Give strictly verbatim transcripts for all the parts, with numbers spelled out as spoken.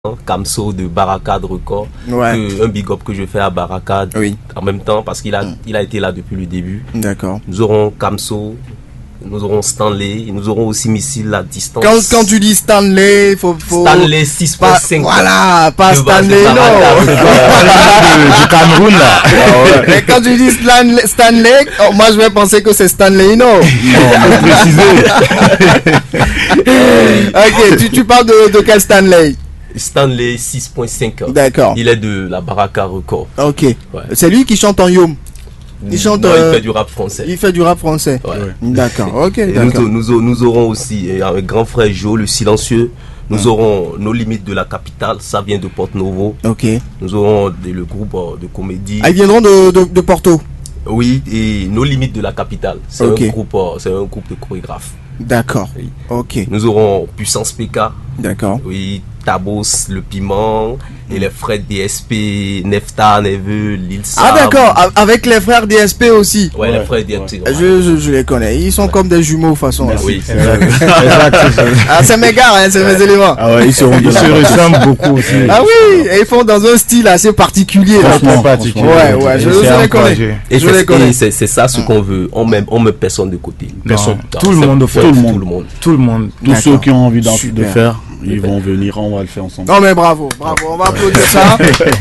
Kamso de Barricade Record, ouais. que, un big up que je fais à Barricade oui. en même temps parce qu'il a, mm. il a été là depuis le début. D'accord. Nous aurons Kamso, nous aurons Stanley, nous aurons aussi Missile à distance. Quand, quand tu dis Stanley, faut, faut... Stanley six point cinq. Voilà, pas Stanley, non. Du Cameroun, là. Mais quand tu dis Stanley, Stanley oh, moi je vais penser que c'est Stanley, non. Non, préciser. Ok, tu, tu parles de, de quel Stanley? Stanley six point cinq. D'accord. Il est de la Baraka Record. Ok. Ouais. C'est lui qui chante en yom. Il chante. Non, euh, il fait du rap français. Il fait du rap français. Ouais. D'accord. Ok. Nous, nous, nous aurons aussi un grand frère Joe, le silencieux. Nous hum. aurons Nos Limites de la Capitale. Ça vient de Porto Novo. Ok. Nous aurons de, le groupe de comédie. Ah, ils viendront de, de, de Porto. Oui, et Nos Limites de la Capitale. C'est okay. un groupe, c'est un groupe de chorégraphes. D'accord. Oui. Ok. Nous aurons Puissance P K. D'accord. Oui, Tabos, le piment, et les frères D S P, Nefta, Neveu, Lil Sam. Ah d'accord, avec les frères D S P aussi. Ouais, ouais les frères D S P. Ouais. Je, je, je les connais, ils sont ouais. comme des jumeaux de façon. Merci. Oui, c'est ah, c'est mes gars, hein, c'est mes éléments. Ah ouais, ils, sont, ils se ressemblent beaucoup aussi. Ah oui, et ils font dans un style assez particulier. Franchement, particulier. Ouais, ouais, je, je les connais. Et je les connais. C'est ça ce qu'on veut, on met, on met personne de côté. Personne. Tout le monde fait. Tout le monde. Tout le monde. Tous ceux qui ont envie de faire. Ils vont venir, on va le faire ensemble. Non mais bravo, bravo, on va applaudir ça.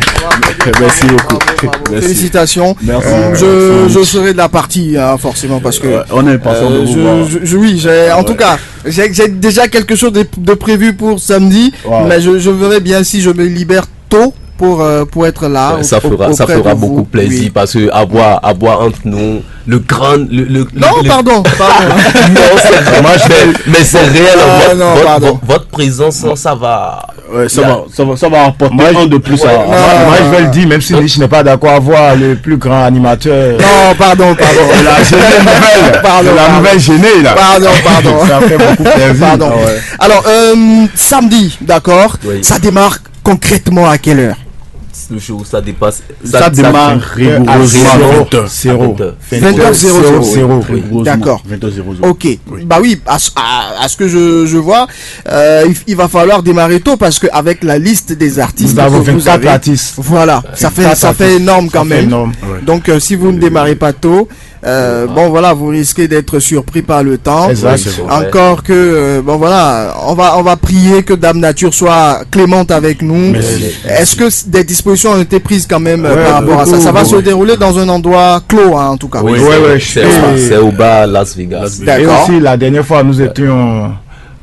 Merci beaucoup. Félicitations. Merci. Je, je serai de la partie, hein, forcément, parce que ouais, on est patient euh, de vous voir. Je, je, oui, j'ai, en ouais. tout cas, j'ai déjà quelque chose de, de prévu pour samedi, wow. mais je, je verrai bien si je me libère tôt. Pour, euh, pour être là. Ouais, ça fera, ça fera beaucoup vous. plaisir oui. parce que avoir, avoir entre nous le grand. Le, le, non, le, pardon, pardon. non, c'est vraiment mais c'est réel. Ah, votre, non, votre, votre, votre présence, ça va. Ouais, ça, a... va, ça va. Ça va apporter moi, un de plus. Ouais, à... non, moi, moi, je vais le dire, même si Niche n'est pas d'accord, avoir le plus grand animateur. Non, pardon, pardon. La gênée nouvelle. Pardon, la pardon. nouvelle gênée, là. Pardon, pardon. Ça fait beaucoup plaisir. Pardon. Ah, ouais. Alors, euh, samedi, d'accord. Oui. Ça démarre concrètement à quelle heure? Le jour ça dépasse ça, ça démarre rigoureusement zéro vingt heures zéro zéro d'accord ok oui. Bah oui à, à, à ce que je, je vois euh, il, il va falloir démarrer tôt parce que avec la liste des artistes nous avons vingt-quatre vous avez, artistes voilà ça fait ça fait énorme quand même énorme. Ouais. Donc euh, si vous ne démarrez pas tôt Euh, ah. bon voilà, vous risquez d'être surpris par le temps. Exact, encore que euh, bon voilà, on va on va prier que Dame Nature soit clémente avec nous. Est-ce que des dispositions ont été prises quand même ouais, par rapport beaucoup, à ça? Ça va ouais. se dérouler dans un endroit clos, hein, en tout cas. Oui, oui, oui, oui c'est au bas Las Vegas. Et aussi la dernière fois nous étions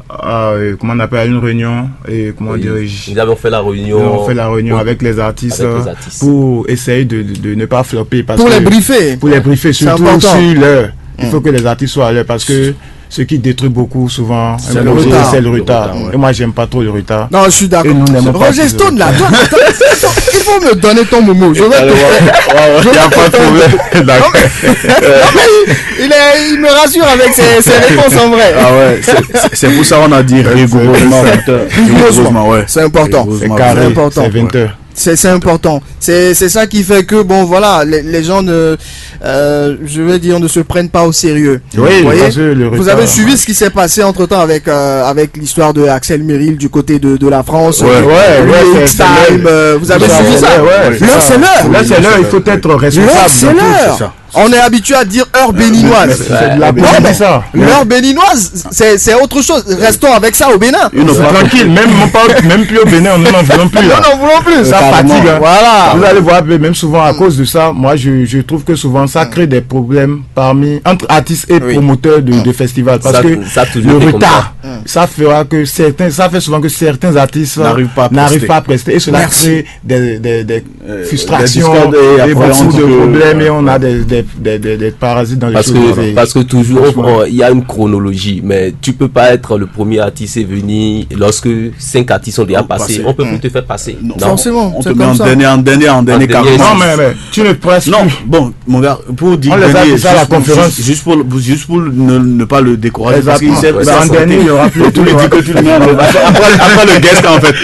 Euh, comment on appelle une réunion et comment oui. dire nous avons fait la réunion nous avons fait la réunion avec les artistes, avec les artistes. Pour essayer de, de, de ne pas flopper parce pour que, les briefer pour les briefer surtout sur l'heure il mmh. faut que les artistes soient à l'heure parce que ce qui détruit beaucoup souvent c'est le retard, c'est le retard. Ouais. Et moi j'aime pas trop le retard. Non je suis d'accord. Roger Stone là toi, toi, toi, il faut me donner ton momo. Je vais te il n'y a pas de problème. Non, mais, non, mais il, est, il me rassure avec ses, ses réponses en vrai. Ah ouais, c'est pour ça qu'on a dit rigoureusement rigoureusement ouais. C'est important. C'est carré, c'est important. C'est vingt heures. C'est important. C'est c'est ça qui fait que bon voilà les, les gens ne euh, je vais dire ne se prennent pas au sérieux. Oui, vous voyez retard, vous avez suivi ouais. ce qui s'est passé entre temps avec euh, avec l'histoire de Axel Merrill du côté de de la France. Ouais euh, ouais, ouais Time, euh, vous avez suivi ça? L'heure c'est l'heure. Là c'est l'heure, il faut être responsable. L'heure c'est l'heure. On est habitué à dire heure béninoise. C'est de la non, ça. L'heure béninoise, c'est c'est autre chose. Restons avec ça au Bénin. Tranquille, même pas même plus au Bénin, on n'en voulons plus. Non, non, voulons plus. Ça fatigue. Voilà. Vous allez voir, même souvent à cause de ça, moi je je trouve que souvent ça crée des problèmes parmi entre artistes et promoteurs de de festivals parce que le retard, ça fera que certains, ça fait souvent que certains artistes n'arrivent pas n'arrivent pas à prester et cela crée des des des frustrations, des beaucoup de problèmes et on a des Des, des, des parasites dans les parce choses. Que, parce que toujours, il y a une chronologie, mais tu peux pas être le premier artiste à venir lorsque cinq artistes sont déjà passés. On peut plus te faire passer. Non, non. Forcément. On te met en dernier, en dernier, en dernier carrément. Non, mais, mais tu ne presses non, bon, mon gars, pour dire on les a fait ça à la conférence. Juste pour, juste pour ne, ne pas le décourager. Parce qu'il en dernier, il y aura appuyer tous les dix que tu le mets après, après le guest en fait.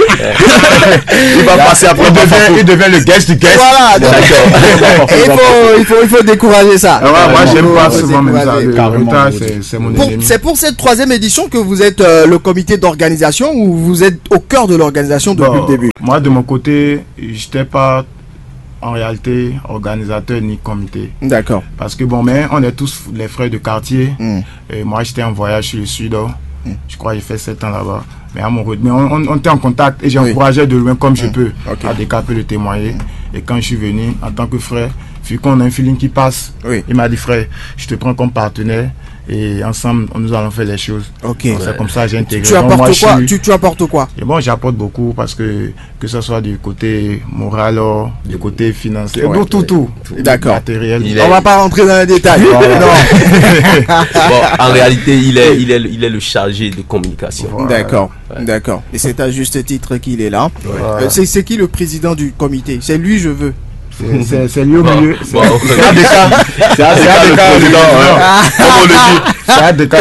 Il va passer après. Il devient, il devient le guest du guest. Voilà. D'accord. il faut, il faut, il faut décourager ça. Ouais, moi j'aime pas souvent même ça. Carrément. C'est mon ennemi. C'est pour cette troisième édition que vous êtes euh, le comité d'organisation ou vous êtes au cœur de l'organisation depuis bon, le début? Moi de mon côté, j'étais pas en réalité organisateur ni comité. D'accord. Parce que bon, mais on est tous les frères de quartier. Mm. Et moi j'étais en voyage sur le sud. Mm. Je crois que j'ai fait sept ans là-bas. Mais à mon mais on, on, on était en contact et j'encourageais oui. de loin comme je mm. peux okay. à décaper le témoigner. Mm. Et quand je suis venu en tant que frère, vu qu'on a un feeling qui passe, oui. il m'a dit frère, je te prends comme partenaire. Et ensemble, nous allons faire les choses. Ok. Ouais. C'est comme ça j'ai intégré. Tu apportes moi, quoi suis... tu, tu apportes quoi Et bon, j'apporte beaucoup parce que que ce soit du côté moral, or, du côté financier, ouais, tout, ouais. tout, tout. D'accord. Matériel. Est... On va pas rentrer dans les détails. Voilà. Non. Bon, en réalité, il est, il est, il est le chargé de communication. Voilà. D'accord, ouais. d'accord. Et c'est à juste titre qu'il est là. Voilà. Euh, c'est, c'est qui le président du comité? C'est lui, je veux. C'est lui au bon, milieu. Bon, c'est un des cas. C'est un des cas. Comme on le dit. C'est un des cas.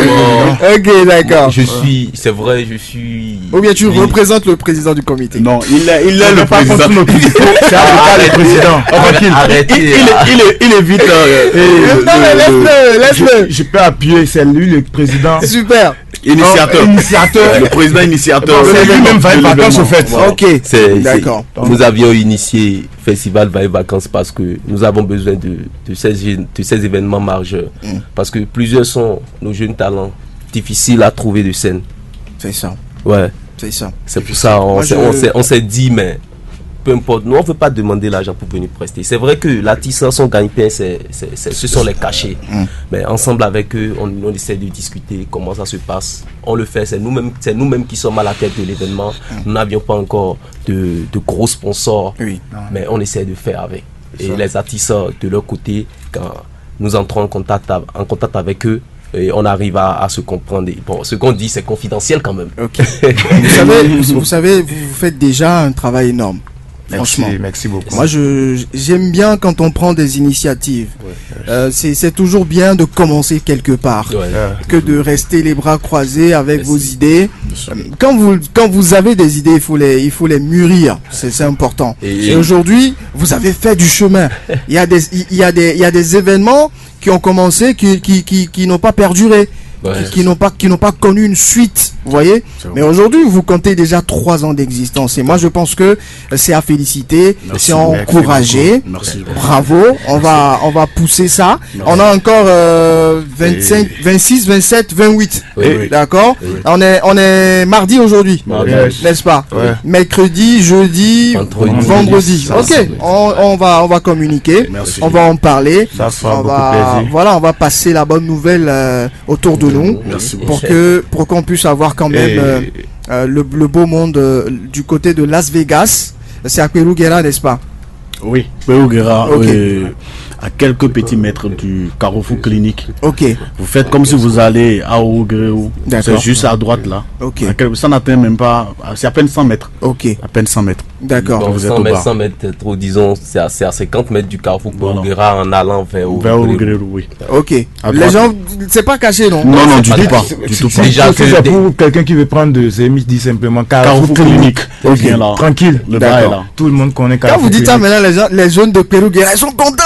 Ok, d'accord. Je suis, c'est vrai, je suis. Ou bien tu représentes le président du comité? Non, il est, il est le président. C'est un des cas le président. Arrêtez. Il est vite. Non mais laisse-le, laisse-le. Je peux appuyer. C'est lui le président. Super. Initiateur. Initiateur. Le président initiateur. C'est lui-même va les vacances au fait. Ok. C'est d'accord. Nous avions initié Festival Va et Vacances parce que nous avons besoin de, de, ces, de ces événements majeurs. Mm. Parce que plusieurs sont nos jeunes talents difficiles à trouver de scène. C'est ça. Ouais. C'est ça. C'est pour ça on Moi, s'est, je... on, s'est, on s'est dit, mais peu importe, nous on ne veut pas demander l'argent pour venir prester. C'est vrai que l'artiste, son gagne-pain, c'est, c'est, c'est, ce sont les cachets. Mm. Mais ensemble avec eux, on, on essaie de discuter comment ça se passe. On le fait, c'est nous-mêmes, c'est nous-mêmes qui sommes à la tête de l'événement. Mm. Nous n'avions pas encore de, de gros sponsors, oui. mais on essaie de faire avec. Et ça. Les artistes de leur côté, quand nous entrons en contact, en contact avec eux, et on arrive à, à se comprendre. Et bon, ce qu'on dit, c'est confidentiel quand même. Okay. vous, savez, vous, vous savez, vous faites déjà un travail énorme. Merci, merci beaucoup. Moi, je, j'aime bien quand on prend des initiatives. Ouais, euh, c'est, c'est toujours bien de commencer quelque part, ouais, que de rester les bras croisés avec merci. Vos idées. Quand vous, quand vous avez des idées, il faut les, il faut les mûrir. C'est, c'est important. Et, et aujourd'hui, vous avez fait du chemin. Il y a des, il y a des, il y a des événements qui ont commencé, qui, qui, qui, qui n'ont pas perduré. Ouais. Qui, qui n'ont pas qui n'ont pas connu une suite, vous voyez. Mais aujourd'hui, vous comptez déjà trois ans d'existence et moi je pense que c'est à féliciter, merci, c'est à encourager. Merci. Bravo, on merci. va on va pousser ça. Merci. On a encore euh, vingt-cinq, et... vingt-six, vingt-sept, vingt-huit. Oui, oui. D'accord. Oui. On est on est mardi aujourd'hui, mardi. N'est-ce pas? Ouais. Mercredi, jeudi, vendredi. vendredi. Ça, ok, ça, on, on va on va communiquer, merci. On va en parler. Ça fera on beaucoup va plaisir. Voilà, on va passer la bonne nouvelle euh, autour de nous. Merci pour que pour qu'on puisse avoir quand même euh, euh, le, le beau monde euh, du côté de Las Vegas. C'est à Peruguera, n'est-ce pas? Oui, Peruguera, okay. euh, à quelques petits mètres du Carrefour Clinique. Ok. Vous faites comme si vous allez à Ougreu. C'est juste à droite là. Ok. Ça n'atteint même pas, c'est à peine cent mètres. Ok. À peine cent mètres. D'accord. Bon, vous êtes au bas. cent mètres, trop, disons, c'est à, c'est à cinquante mètres du Carrefour Peruguera en allant vers Ougreu. Vers Ougreu, oui. Ok. Les gens, c'est pas caché, non? Non, non, du tout pas. Du tout pas. Déjà que c'est pour quelqu'un qui veut prendre de Zémis, dit simplement Carrefour Clinique. Ok. Tranquille. Le bas est là. Tout le monde connaît Carrefour. Quand vous dites ça maintenant, les gens, les jeunes de Peruguera, ils sont contents.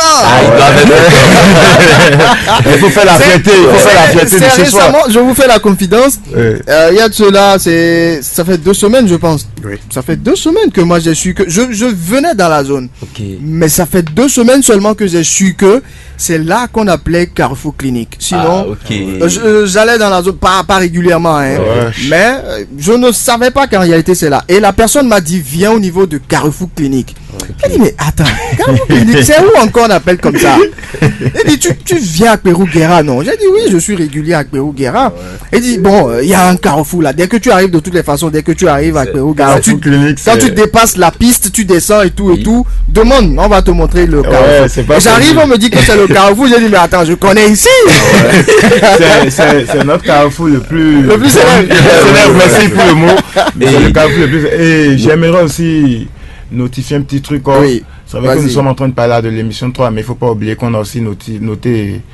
Il faut faire la fierté, il faut faire la fierté de ce soir. Récemment, je vous fais la confidence. Il oui. euh, y a de cela, c'est, ça fait deux semaines, je pense. Oui. Ça fait deux semaines que moi j'ai su que je, je venais dans la zone. Okay. Mais ça fait deux semaines seulement que j'ai su que c'est là qu'on appelait Carrefour Clinique. Sinon, ah, okay. euh, je, j'allais dans la zone, pas, pas régulièrement, hein, ouais. mais euh, je ne savais pas qu'en réalité c'est là. Et la personne m'a dit, viens au niveau de Carrefour Clinique. Okay. Elle dit, mais attends, Carrefour Clinique, c'est où encore on appelle comme ça? Elle dit, tu, tu viens à Peruguera, non? J'ai dit, oui, je suis régulier à Peruguera. Ouais. Elle dit, bon, il euh, y a un carrefour là. Dès que tu arrives, de toutes les façons, dès que tu arrives à Peruguera, tu, clinique, quand tu dépasses la piste, tu descends et tout oui. et tout, demande, on va te montrer le carrefour. Ouais, j'arrive, on me dit que c'est le carrefour. J'ai dit, mais attends, je connais ici. Ouais. c'est, c'est, c'est notre carrefour le plus. Le plus célèbre. Merci pour le mot. Et c'est le carrefour le plus. Et j'aimerais aussi notifier un petit truc. Oh. Oui. C'est vrai que nous sommes en train de parler de l'émission trois, mais il ne faut pas oublier qu'on a aussi noté, noté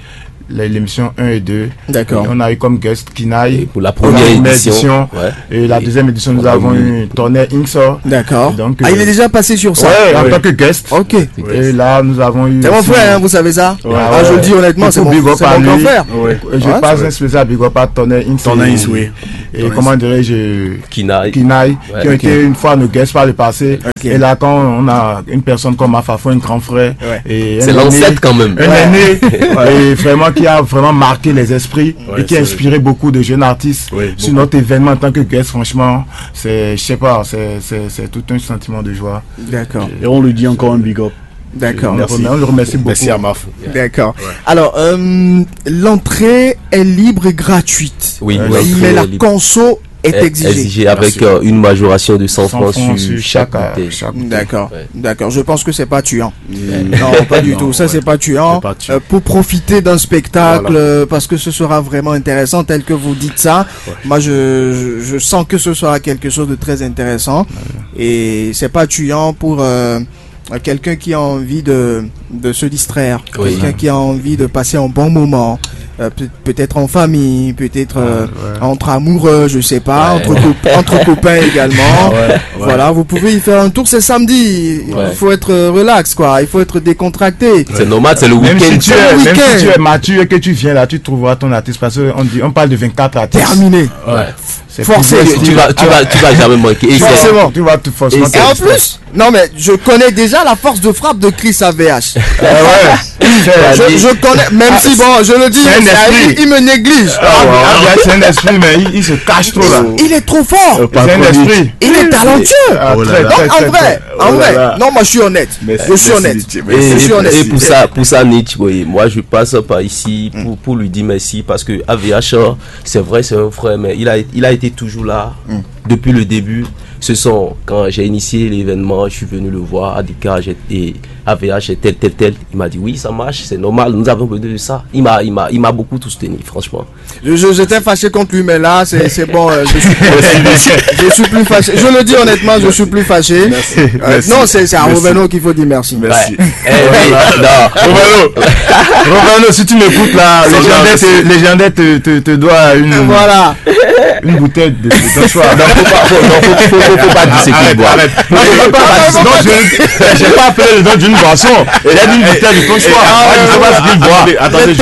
l'émission un et deux. D'accord. On a eu comme guest Kinaï pour la première édition. édition. Ouais. Et la deuxième édition, nous on avons eu Tonnerre Inksor. D'accord. Ah, il est déjà passé sur ça. Ouais, en ouais. tant que guest. Ok. Et là, nous avons eu. C'est mon frère, hein, vous savez ça. Ouais, ah, ouais. Je le dis honnêtement, c'est mon, mon grand frère. Ouais. Je ouais, passe un spécial big up à Tonnerre Inksor. Tonnerre Inksor, oui. Et comment dirais-je, Kinaï. Kinaï, ouais, qui ont okay. été une fois nos guests par le passé. Okay. Et là, quand on a une personne comme Afafo, un grand frère. Ouais. C'est l'ancêtre quand même. Un ouais. aîné. Et vraiment qui a vraiment marqué les esprits ouais, et qui a inspiré vrai. beaucoup de jeunes artistes oui, sur notre événement en tant que guest. Franchement, c'est, je sais pas, c'est tout un sentiment de joie. D'accord. Et on lui dit encore un big up. D'accord. Merci. On le remercie beaucoup. Merci à Maf. D'accord. Ouais. Alors, euh, l'entrée est libre et gratuite. Oui, euh, oui mais la conso est exigée. Exigée avec euh, une majoration de cent francs sur chaque bouteille. D'accord. Ouais. D'accord. Je pense que c'est pas tuant. Mmh. Non, pas du non, tout. Ça, ouais. c'est pas tuant. Pas tuant. Euh, pour profiter d'un spectacle, voilà. euh, parce que ce sera vraiment intéressant, tel que vous dites ça. Ouais. Moi, je, je, je sens que ce sera quelque chose de très intéressant. Ouais. Et c'est pas tuant pour euh, quelqu'un qui a envie de, de se distraire, oui. quelqu'un qui a envie de passer un bon moment. Euh, peut- peut-être en famille, peut-être euh, ouais, ouais. entre amoureux, je sais pas, ouais, entre, ouais. Co- entre copains également. Ouais, ouais. Voilà, vous pouvez y faire un tour, c'est samedi. Ouais. Il faut être relax, quoi. Il faut être décontracté. C'est normal, c'est le week-end. Même, si tu, es, week même si tu es mature et que tu viens là, tu trouveras ton artiste parce qu'on dit, on parle de vingt-quatre artistes. Terminé. Ouais. C'est forcé. Tu, tu vas, tu vas, tu vas jamais manquer. Et forcément, tu vas tout forcément. Et en plus, non mais je connais déjà la force de frappe de Chris A V H. euh, ouais. je, je connais, même ah, si bon, je le dis, il, il me néglige. Ah, ah, ouais, ah, c'est un esprit, mais il, il se cache trop là. Il est trop fort. Euh, c'est un esprit. Il est talentueux. Ah, oh très, Donc très, en très, vrai, très, en vrai, oh non, moi je suis honnête. Merci, je suis merci, honnête. Et, je suis honnête. Et pour ça, pour ça, Nietzsche, oui, moi je passe par ici pour, pour lui dire merci parce que A V H, c'est vrai, c'est un frère, mais il a, il a été toujours là. Mm. Depuis le début. Ce sont, quand j'ai initié l'événement, je suis venu le voir à Dakar et A V H et tel, tel, tel. Il m'a dit oui, ça marche, c'est normal, nous avons besoin de ça. Il m'a, il m'a, il m'a beaucoup soutenu, franchement. Je, je, j'étais fâché contre lui, mais là, c'est, c'est bon, euh, je, suis, je, je suis plus fâché. Je le dis honnêtement, je suis plus fâché. Merci, euh, merci, non, c'est, c'est à Roveno qu'il faut dire merci. Merci. Ouais. Eh, oui, non. Roveno, Roveno, si tu m'écoutes là, Légendaire te, te, te doit une, voilà. une bouteille de, de ton choix. Non, faut pas, faut, faut, faut, faut, faut pas dire ce qu'il boit. Non, je ne pas dire. Non, je n'ai pas appelé le nom d'une boisson. Il a dit une bouteille de ton choix. Je ne sais pas ce qu'il boit.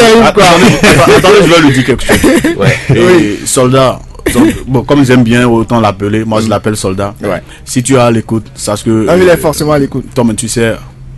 Attendez, attendez, je vais lui dire quelque chose. Ouais. Et soldat. Bon, comme j'aime bien autant l'appeler, moi je l'appelle soldat. Ouais. Si tu es à l'écoute, sache que. Ah, il est forcément à l'écoute. Toi, mais tu sais,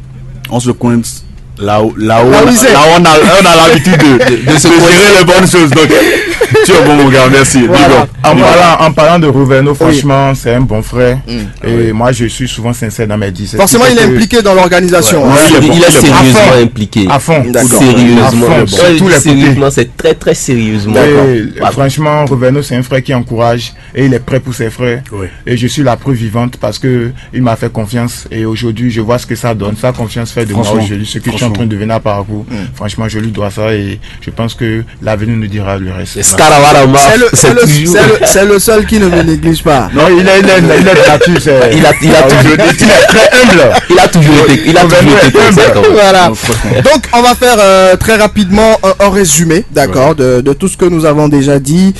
on se coince là où, là où, là où, là où on a, on a l'habitude de, de, de se gérer les bonnes choses. Donc, tu es bon, mon gars, merci. Voilà. En, parlant, en parlant de Roveno, franchement, oui. c'est un bon frère. Mm. Et oui. moi, je suis souvent sincère dans mes dix. Forcément, il est impliqué dans l'organisation. Ouais. Ouais, il, il, il est sérieusement impliqué. À fond. Sérieusement. À fond. Tous les sérieusement, c'est très, très sérieusement. Et, franchement, Roveno, c'est un frère qui encourage et il est prêt pour ses frères. Oui. Et je suis la preuve vivante parce que il m'a fait confiance. Et aujourd'hui, je vois ce que ça donne. Sa confiance fait de moi aujourd'hui ce que je suis en train de devenir par parcours. Mm. Franchement, je lui dois ça et je pense que l'avenir nous dira le reste. C'est le, c'est, le, c'est, le, c'est le seul qui ne me néglige pas. Non, il est, il est, il est gratuit. C'est... Il a, il a toujours été très humble. Il a toujours été, il a toujours été humble. Voilà. Donc, on va faire euh, très rapidement un, un résumé, d'accord, ouais. de, de tout ce que nous avons déjà dit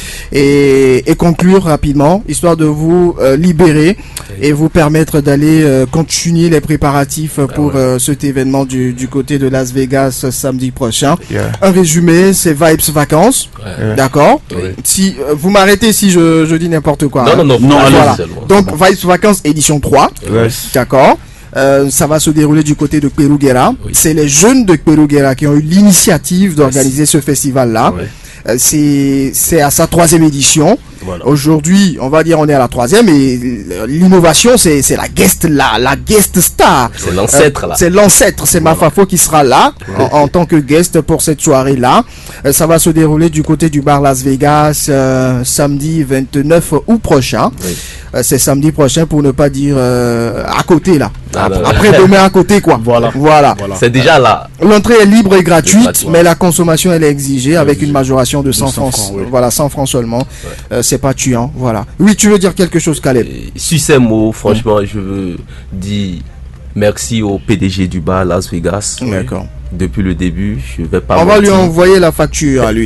et, et conclure rapidement, histoire de vous euh, libérer et vous permettre d'aller euh, continuer les préparatifs pour ouais. euh, cet événement du, du côté de Las Vegas samedi prochain. Yeah. Un résumé, c'est Vibes Vacances, ouais. d'accord. Ouais. Si euh, vous m'arrêtez si je, je dis n'importe quoi. Non, hein. non, non, non. Voilà. Donc Vibes Vacances édition trois, yes. d'accord. Euh, ça va se dérouler du côté de Kperouguera. Oui. C'est les jeunes de Kperouguera qui ont eu l'initiative d'organiser yes. ce festival-là. Ouais. Euh, c'est, c'est à sa troisième édition. Voilà. Aujourd'hui, on va dire on est à la troisième et l'innovation c'est c'est la guest la la guest star. C'est l'ancêtre là. Euh, c'est l'ancêtre, c'est voilà. Mafafo qui sera là ouais. en, en tant que guest pour cette soirée là. Euh, ça va se dérouler du côté du bar Las Vegas euh, samedi vingt-neuf août prochain. Oui. Euh, c'est samedi prochain pour ne pas dire euh, à côté là. Ah, après, après demain à côté quoi. Voilà. Voilà. voilà. C'est déjà là. L'entrée est libre et gratuite, gratuit, mais ouais. la consommation elle est exigée avec exigé. Une majoration de cent francs. Oui. Voilà, cent francs seulement. Ouais. Euh, c'est pas tuant, voilà. Oui, tu veux dire quelque chose, Caleb? Sur ces mots, franchement, mmh. je veux dire Merci au P D G du bar Las Vegas. D'accord. Depuis le début, je vais pas. On va lui envoyer la facture à lui.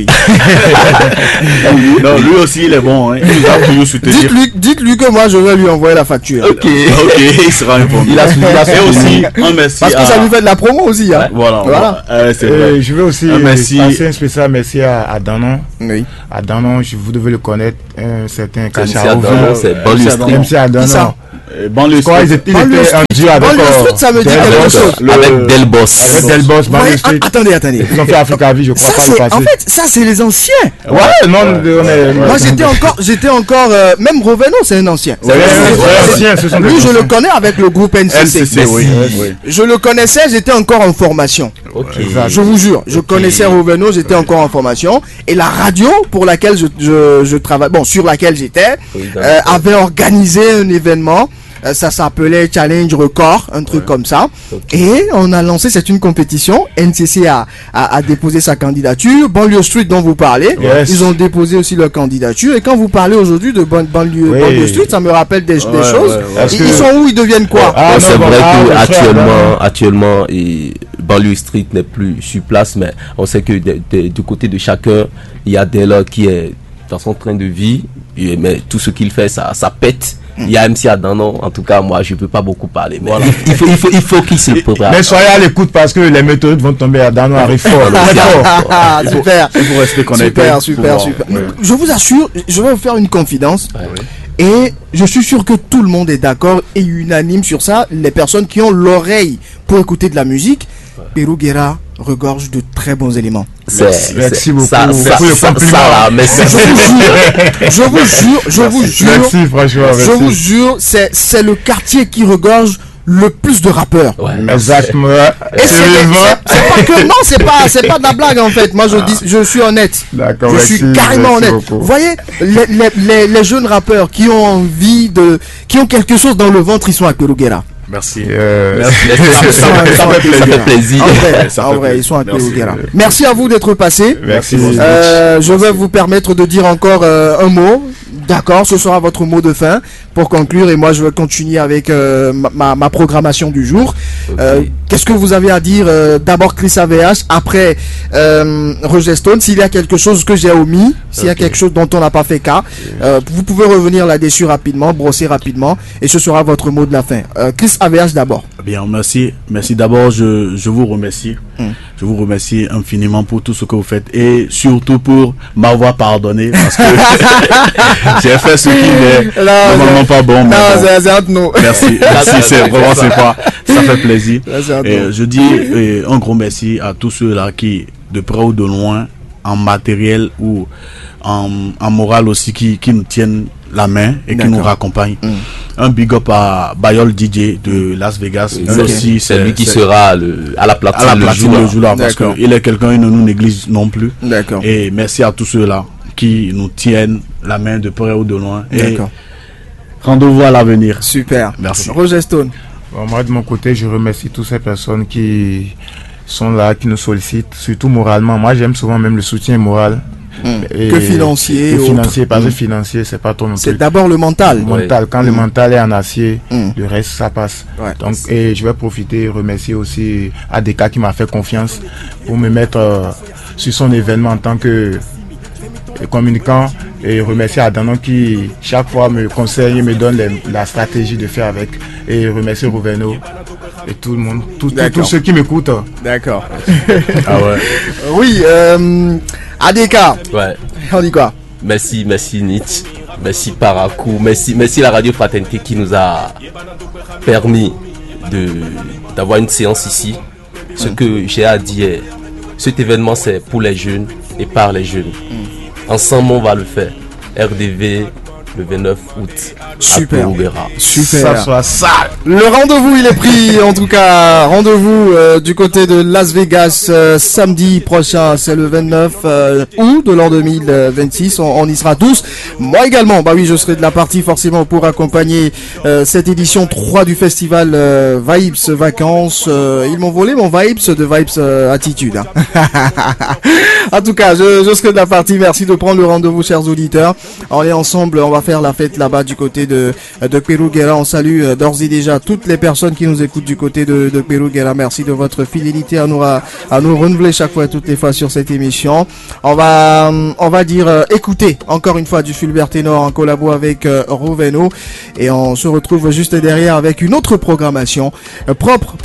Non, lui aussi il est bon. Hein. Il va toujours soutenir. Dites-lui, dites-lui que moi je vais lui envoyer la facture. Ok, ok, il sera informé. Il a suivi aussi. Un merci. Parce que à... ça lui fait de la promo aussi. Hein. Ouais, voilà. voilà. Euh, c'est vrai. Je veux aussi un merci. passer un spécial merci à, à Danon. Oui. À Danon, vous devez le connaître, un certain Kacha Danon, c'est Banlieue Street. M C à Danon. Banlieue Street. Ils étaient un duo avec Banlieue Street, ça me dit quelque chose. Avec Del Boss. Avec Del Boss, Banlieue Street. Attendez, attendez. Ils ont fait Africa Vie, je crois pas le passé. En fait, ça c'est les anciens. Ouais, non, on est. Moi j'étais encore, j'étais encore, même Roveno, c'est un ancien. Ouais, ancien, ce sont des Lui, je le connais avec le groupe N C C. N C C, oui. Je le connaissais, j'étais encore en formation. Ok. Je vous jure, je connaissais Roveno, j'étais encore en formation. Et la radio pour laquelle je, je, je travaille, bon, sur laquelle j'étais, euh, avait organisé un événement. Euh, ça s'appelait Challenge Record, un truc ouais. comme ça. Okay. Et on a lancé, c'est une compétition. N C C a, a, a déposé sa candidature. Banlieue Street dont vous parlez, yes. ils ont déposé aussi leur candidature. Et quand vous parlez aujourd'hui de ban banlieue, oui. Banlieue Street, ça me rappelle des, ouais, des choses. Ouais, ouais. Ils, ils sont où, ils deviennent quoi? ah, ah, C'est vrai ah, qu'actuellement, actuellement, et Banlieue Street n'est plus sur place, mais on sait que de, de, du côté de chacun, il y a Della qui est dans son train de vie, et, mais tout ce qu'il fait, ça, ça pète. Il y a M C Adanon, en tout cas, moi, je ne peux pas beaucoup parler. Mais voilà. il faut, il faut, il faut qu'il se prépare. Mais soyez à l'écoute parce que les méthodes vont tomber. Adanon arrive fort. Super. Il faut rester connecté. Super, super, super. Ouais. Je vous assure, je vais vous faire une confidence. Ouais, ouais. Et je suis sûr que tout le monde est d'accord et unanime sur ça. Les personnes qui ont l'oreille pour écouter de la musique, ouais. Perou Guerra regorge de très bons éléments. Merci, merci beaucoup. Ça, ça, le ça, ça, merci. Je vous jure, je vous jure, je vous jure, merci, franchement, merci. je vous jure, c'est c'est le quartier qui regorge le plus de rappeurs. Ouais, exactement. Et c'est pas que non, c'est pas c'est pas de la blague en fait. Moi je dis, je suis honnête. D'accord. Je merci, suis carrément honnête. Beaucoup. Vous voyez, les, les, les, les jeunes rappeurs qui ont envie de, qui ont quelque chose dans le ventre, ils sont à Perou Guerra. Merci. Euh, Merci. Ça, ça, ça, ça fait plaisir. En vrai, ça en vrai plaisir. Ils sont à Perou Guerra. Merci à vous d'être passé. Merci. Euh, je vais vous permettre de dire encore euh, un mot. D'accord, ce sera votre mot de fin pour conclure et moi je vais continuer avec euh, ma, ma programmation du jour. Okay. Euh, Qu'est-ce que vous avez à dire euh, d'abord Chris A V H, après euh, Roger Stone, s'il y a quelque chose que j'ai omis, s'il okay. y a quelque chose dont on n'a pas fait cas, euh, vous pouvez revenir là-dessus rapidement, brosser rapidement et ce sera votre mot de la fin. Euh, Chris A V H d'abord. Bien, merci. Merci d'abord, je, je vous remercie. Mm. Je vous remercie infiniment pour tout ce que vous faites et surtout pour m'avoir pardonné parce que j'ai fait ce qui n'est normalement pas bon. Non, c'est entre nous. Merci, merci, c'est vraiment c'est pas, ça fait plaisir. Et je dis et un gros merci à tous ceux-là qui, de près ou de loin, en matériel ou en, en moral aussi, qui, qui nous tiennent la main et qui nous raccompagnent. Mm. Un big up à Bayol D J de Las Vegas. Okay. Aussi, c'est lui qui sera le, à la platine, à la platine le jour-là parce qu'il est quelqu'un, il ne nous néglige non plus. D'accord. Et merci à tous ceux-là qui nous tiennent la main de près ou de loin. D'accord. Rendez-vous à l'avenir. Super. Merci. Roger Stone. Bon, moi, de mon côté, je remercie toutes ces personnes qui sont là, qui nous sollicitent, surtout moralement. Moi, j'aime souvent même le soutien moral. Mmh. Que financier. Que financier, parce que mmh. financier, c'est pas ton. C'est d'abord le mental. Le mental. Oui. Quand mmh. le mental est en acier, mmh. le reste, ça passe. Ouais. Donc, et je vais profiter et remercier aussi A D K qui m'a fait confiance pour me mettre euh, sur son événement en tant que communicant, et remercier Adanon qui chaque fois me conseille et me donne les, la stratégie de faire avec, et remercier Roveno et tout le monde, tous ceux qui m'écoutent. D'accord. Ah ouais. Oui, euh, A D K. Ouais. On dit quoi? Merci, merci Nietzsche, merci Paracou, merci, merci la radio Fraternité qui nous a permis de d'avoir une séance ici. Ce mm. que j'ai à dire, cet événement c'est pour les jeunes et par les jeunes. Mm. Ensemble, on va le faire. R D V, le vingt-neuf août. Super. Super. Ça soit sale. Le rendez-vous, il est pris. En tout cas, rendez-vous euh, du côté de Las Vegas euh, samedi prochain. C'est le vingt-neuf euh, août de l'an deux mille vingt-six. On, on y sera tous. Moi également. Bah oui, je serai de la partie forcément pour accompagner euh, cette édition trois du festival euh, Vibes Vacances. Euh, ils m'ont volé mon Vibes de Vibes euh, Attitude. Hein. En tout cas, je, je serai de la partie. Merci de prendre le rendez-vous, chers auditeurs. On est ensemble. On va faire la fête là-bas du côté de, de Pérouguera. On salue d'ores et déjà toutes les personnes qui nous écoutent du côté de, de Pérouguera. Merci de votre fidélité à nous, à, à nous renouveler chaque fois, toutes les fois sur cette émission. On va, on va dire, euh, écouter encore une fois du Fulbert Ténor en collabo avec euh, Roveno. Et on se retrouve juste derrière avec une autre programmation euh, propre